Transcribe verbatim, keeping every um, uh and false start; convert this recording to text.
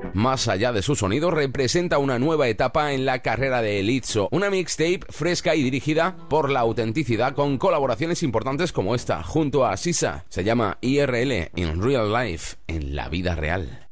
Más allá de su sonido, representa una nueva etapa en la carrera de Lizzo, una mixtape fresca y dirigida por la autenticidad, con colaboraciones importantes como esta junto a Sisa. Se llama I R L, In Real Life, en la vida real.